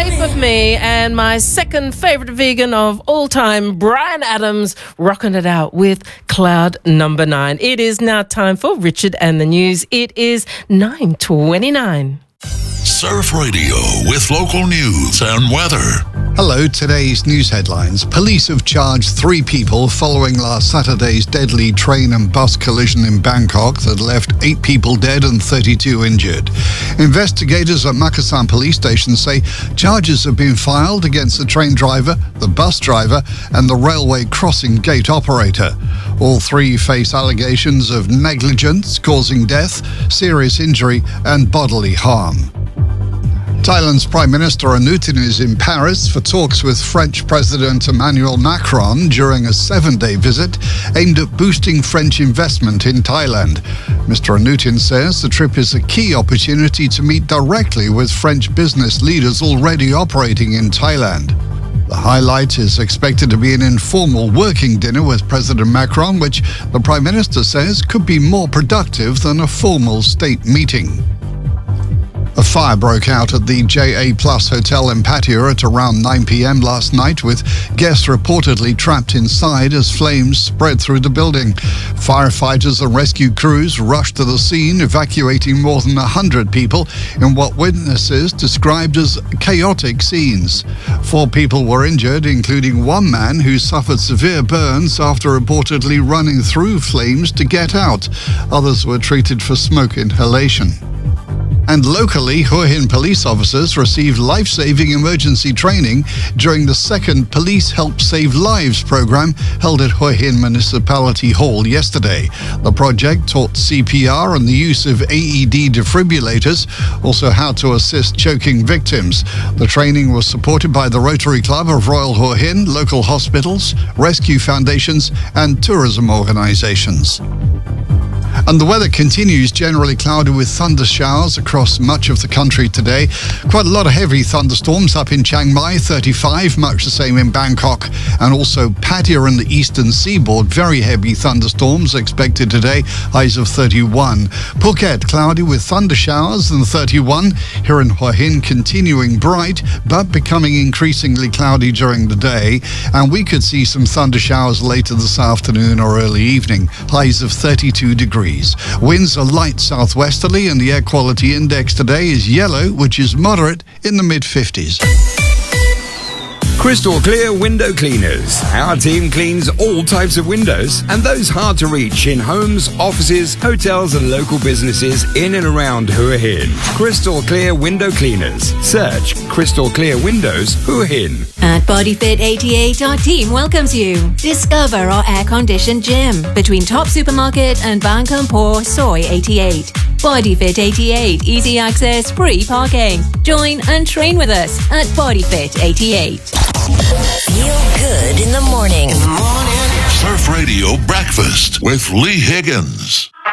Shape of Me, and my second favourite vegan of all time, Bryan Adams, rocking it out with Cloud Number 9. It is now time for Richard and the News. It is 9:29. Surf Radio with local news and weather. Hello, today's news headlines. Police have charged 3 people following last Saturday's deadly train and bus collision in Bangkok that left 8 people dead and 32 injured. Investigators at Makassan police station say charges have been filed against the train driver, the bus driver and the railway crossing gate operator. All 3 face allegations of negligence causing death, serious injury and bodily harm. Thailand's Prime Minister Anutin is in Paris for talks with French President Emmanuel Macron during a 7-day visit aimed at boosting French investment in Thailand. Mr. Anutin says the trip is a key opportunity to meet directly with French business leaders already operating in Thailand. The highlight is expected to be an informal working dinner with President Macron, which the Prime Minister says could be more productive than a formal state meeting. A fire broke out at the JA Plus Hotel in Pattaya at around 9 p.m. last night, with guests reportedly trapped inside as flames spread through the building. Firefighters and rescue crews rushed to the scene, evacuating more than 100 people in what witnesses described as chaotic scenes. 4 people were injured, including one man who suffered severe burns after reportedly running through flames to get out. Others were treated for smoke inhalation. And locally, Hua Hin police officers received life-saving emergency training during the second Police Help Save Lives program held at Hua Hin Municipality Hall yesterday. The project taught CPR and the use of AED defibrillators, also how to assist choking victims. The training was supported by the Rotary Club of Royal Hua Hin, local hospitals, rescue foundations and tourism organisations. And the weather continues generally cloudy with thunder showers across much of the country today. Quite a lot of heavy thunderstorms up in Chiang Mai, 35, much the same in Bangkok, and also Pattaya and the eastern seaboard. Very heavy thunderstorms expected today, highs of 31. Phuket, cloudy with thunder showers and 31. Here in Hua Hin, continuing bright, but becoming increasingly cloudy during the day. And we could see some thunder showers later this afternoon or early evening, highs of 32 degrees. Winds are light southwesterly and the air quality index today is yellow, which is moderate in the mid-50s. Crystal Clear Window Cleaners. Our team cleans all types of windows and those hard to reach in homes, offices, hotels and local businesses in and around Hua Hin. Crystal Clear Window Cleaners. Search Crystal Clear Windows Hua Hin. At BodyFit 88, our team welcomes you. Discover our air-conditioned gym between Top Supermarket and Bang Kampor Soy 88. BodyFit 88, easy access, free parking. Join and train with us at BodyFit 88. Feel good in the morning. Surf Radio Breakfast with Lee Higgins.